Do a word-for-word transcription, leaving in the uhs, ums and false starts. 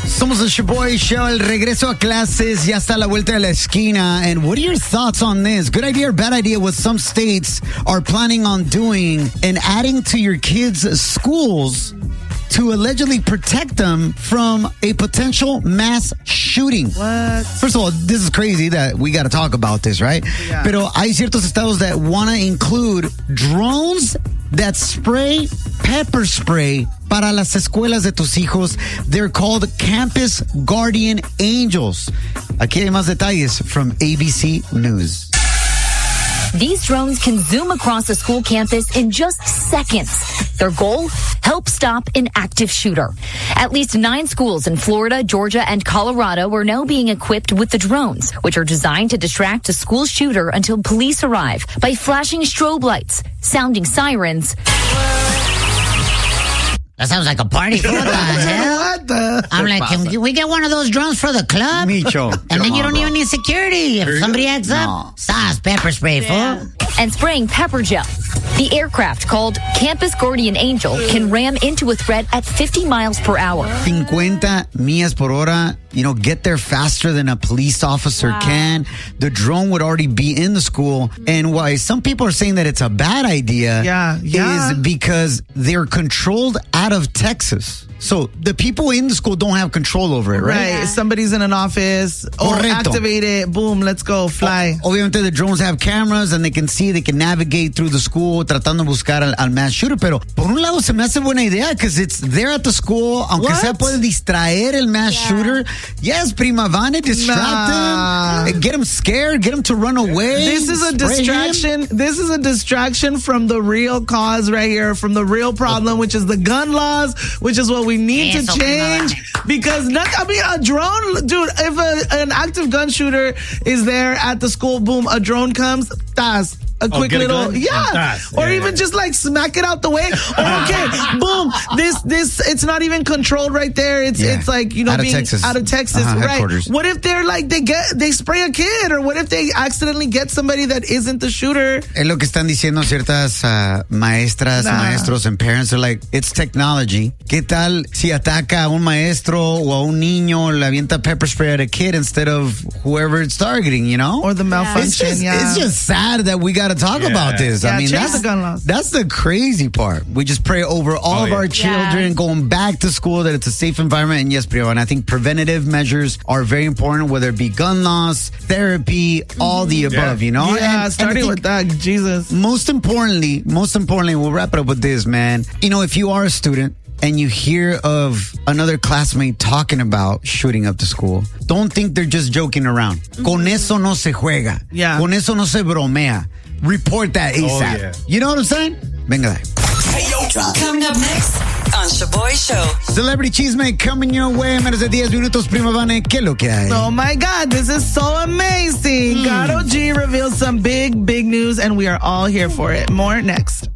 Somos el Shaboy Show, el regreso a clases ya está a la vuelta de la esquina. And what are your thoughts on this? Good idea or bad idea what some states are planning on doing and adding to your kids' schools to allegedly protect them from a potential mass shooting. What? First of all, this is crazy that we got to talk about this, right? Yeah. Pero hay ciertos estados that want to include drones that spray pepper spray para las escuelas de tus hijos. They're called Campus Guardian Angels. Aquí hay más detalles from A B C News. These drones can zoom across a school campus in just seconds. Their goal? Help stop an active shooter. At least nine schools in Florida, Georgia, and Colorado are now being equipped with the drones, which are designed to distract a school shooter until police arrive by flashing strobe lights, sounding sirens. That sounds like a party. What the hell? What the? I'm like, can we get one of those drones for the club? Micho. And then you on, don't bro. even need security. If somebody acts No. up, sauce, pepper spray, fool. And spraying pepper gel. The aircraft called Campus Guardian Angel can ram into a threat at fifty miles per hour. fifty millas por hora, you know, get there faster than a police officer wow. can. The drone would already be in the school. And why some people are saying that it's a bad idea yeah, yeah. is because they're controlled out of Texas. So the people in the school don't have control over it, right? Right. Yeah. Somebody's in an office. Oh, Correcto. Activate it. Boom, let's go. Fly. O, obviamente the drones have cameras and they can see, they can navigate through the school tratando de buscar al, al mass shooter. Pero por un lado se me hace buena idea because it's there at the school. Aunque What? sea puede distraer el mass yeah. shooter. Yes, prima, van a distract nah. them. Get them scared. Get them to run away. This is a distraction. Him. This is a distraction from the real cause right here, from the real problem, which is the gun laws, which is what we need Eso, to change. Because, not, I mean, a drone, dude, if a, an active gun shooter is there at the school, boom, a drone comes, tas. A quick oh, little, a yeah. Or yeah, even yeah. just like smack it out the way. Or, okay, boom. This, this, it's not even controlled right there. It's, yeah. it's like, you know, out being of Texas. out of Texas, uh-huh, right? What if they're like, they get, they spray a kid? Or what if they accidentally get somebody that isn't the shooter? Es lo que están diciendo ciertas uh, maestras, nah. maestros, and parents are like, it's technology. ¿Qué tal si ataca a un maestro o a un niño, le avienta pepper spray at a kid instead of whoever it's targeting, you know? Or the malfunction, it's just, yeah. It's just sad that we got to talk yeah. about this. Yeah, I mean, change that's, the gun laws. that's the crazy part. We just pray over all oh, of yeah. our children Yeah. going back to school that it's a safe environment. And yes, Priya, and I think preventative measures are very important, whether it be gun laws, therapy, mm-hmm. all the above, yeah. you know? Yeah, and, starting and with that, Jesus. Most importantly, most importantly, we'll wrap it up with this, man. You know, if you are a student and you hear of another classmate talking about shooting up the school, don't think they're just joking around. Mm-hmm. Con eso no se juega. Yeah. Con eso no se bromea. Report that ASAP. Oh, yeah. You know what I'm saying? Venga de. Hey, yo, coming up next on Shaboy Show. Celebrity Chisme coming your way. Menos de diez minutos, Prima Vane. ¿Qué lo que hay? Oh my God, this is so amazing. Mm. Karol G reveals some big, big news, and we are all here for it. More next.